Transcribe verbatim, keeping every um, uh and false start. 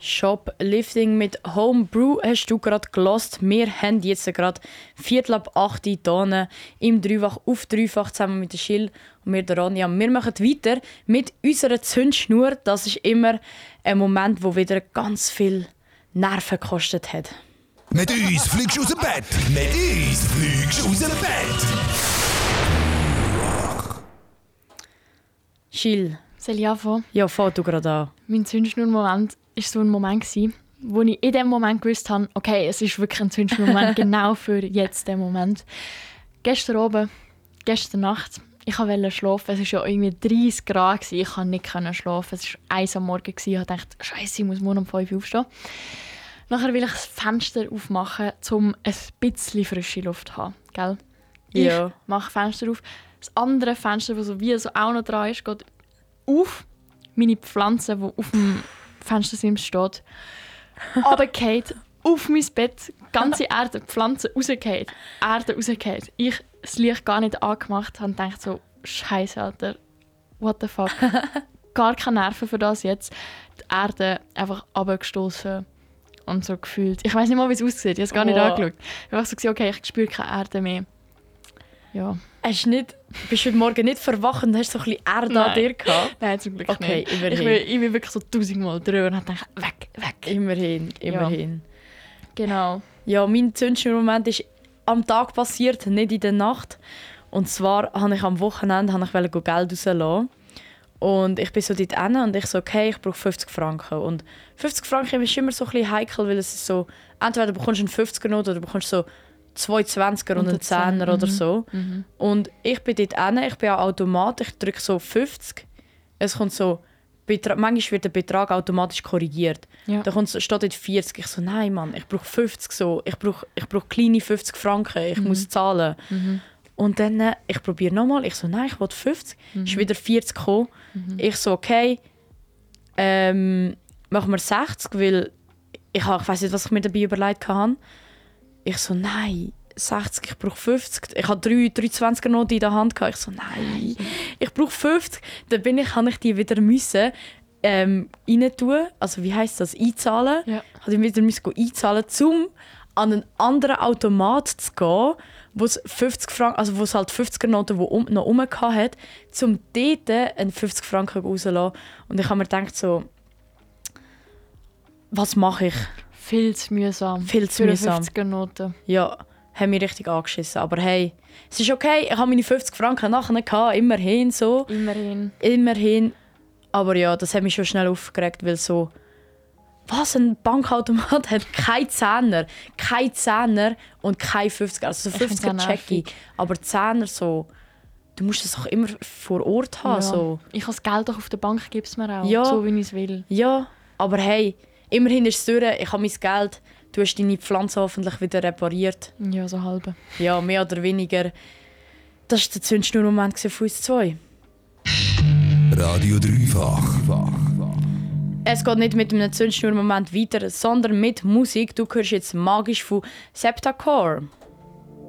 Shoplifting mit Homebrew hast du gerade gelost. Wir haben jetzt gerade Viertel ab acht Tonnen im Dreifach auf Dreifach zusammen mit der Schill und mir der Ronja. Wir machen weiter mit unserer Zündschnur. Das ist immer ein Moment, wo wieder ganz viel Nerven gekostet hat. Mit uns fliegst du aus dem Bett. Mit uns fliegst du aus dem Bett. Schill. Soll ich anfangen? Ja, fang du gerade an. Mein Zündschnur-Moment war so ein Moment, wo ich in dem Moment gewusst habe, okay, es ist wirklich ein Zündschnur-Moment, genau für jetzt den Moment. Gestern Abend, gestern Nacht, ich wollte schlafen. Es war ja irgendwie dreißig Grad, ich konnte nicht schlafen. Es war eins am Morgen, ich dachte, Scheiße, ich muss morgen um fünf Uhr aufstehen. Nachher will ich das Fenster aufmachen, um ein bisschen frische Luft zu haben. Gell? Ich Ja. mache das Fenster auf. Das andere Fenster, das so wie so auch noch dran ist, geht auf. Meine Pflanze, die auf dem Fenstersims steht, runtergefallen, auf mein Bett, ganze Erde, Pflanze rausgefallen, Erde rausgefallen. Ich das Licht gar nicht angemacht habe und dachte so, Scheiße, Alter, what the fuck. Gar keine Nerven für das jetzt. Die Erde einfach runtergestoßen und so gefühlt. Ich weiß nicht mal, wie es aussieht, ich habe es gar nicht Oh. angeschaut. Ich habe so gesagt, okay, ich spüre keine Erde mehr. Ja. Hast du nicht, bist du heute Morgen nicht verwacht und hast so ein bisschen Erde Nein. an dir gehabt? Nein, zum Glück Okay, nicht. immerhin. Ich bin, ich bin wirklich so tausendmal drüber und habe gedacht, weg, weg. Immerhin, immerhin. Genau. Ja, mein Zündschnur-Moment ist am Tag passiert, nicht in der Nacht. Und zwar wollte ich am Wochenende wollte ich Geld rauslassen. Und ich bin so dort hin und ich so, okay, ich brauche fünfzig Franken. Und fünfzig Franken ist immer so ein bisschen heikel, weil es ist so, entweder bekommst du einen fünfziger-Note oder du bekommst so zwei zwanziger und einen zehner oder so. Mhm. Und ich bin dort hin, ich bin am Automat, ich drücke so fünfzig. Es kommt so, Betra- manchmal wird der Betrag automatisch korrigiert. Ja. Da kommt, so- steht dort vierzig. Ich so, nein Mann, ich brauche fünfzig so. Ich brauche ich brauch kleine fünfzig Franken, ich Mhm. muss zahlen. Mhm. Und dann, äh, ich probiere nochmal. Ich so, nein, ich will fünfzig. Mhm. Ist wieder vierzig gekommen. Ich so, okay, ähm, machen wir sechzig, weil ich, hab- ich weiß nicht, was ich mir dabei überlegt habe. Ich so, nein, sechzig, ich brauche fünfzig. Ich hatte drei, drei zwanziger-Noten in der Hand. Gehabt. Ich so, nein, ich brauche fünfzig. Dann bin ich, habe ich die wieder müssen, ähm, rein tun. Also wie heisst das? Einzahlen. Ja. Habe ich wieder müssen einzahlen, um an einen anderen Automat zu gehen, wo es fünfzig Franken, also wo es halt fünfziger-Noten, die um, noch rum hat, um dort einen fünfzig Franken rauszulassen. Und ich habe mir gedacht so, was mache ich? Viel zu mühsam. Viel zu Für eine mühsam. fünfziger-Note. Ja, haben mich richtig angeschissen. Aber hey, es ist okay, ich habe meine fünfzig Franken nachher gehabt, immerhin so. Immerhin. Immerhin. Aber ja, das hat mich schon schnell aufgeregt, weil so, was, ein Bankautomat hat kein Zehner, kein Zehner und kein fünfziger. Also so Ich find's fünfziger auch check ich, aber Zehner so, du musst es auch immer vor Ort haben. Ja. So. Ich habe das Geld doch auf der Bank, gib es mir auch. Ja. So, wie ich es will. Ja, aber hey, immerhin ist es durch, ich habe mein Geld, du hast deine Pflanze hoffentlich wieder repariert. Ja, so halbe. Ja, mehr oder weniger. Das war der Zündschnur-Moment von uns zwei. Radio Dreifach. Es geht nicht mit einem Zündschnur-Moment weiter, sondern mit Musik. Du hörst jetzt magisch von Septacore.